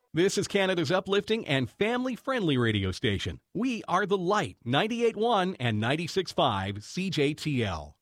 This is Canada's uplifting and family-friendly radio station. We are The Light, 98.1 and 96.5 CJTL.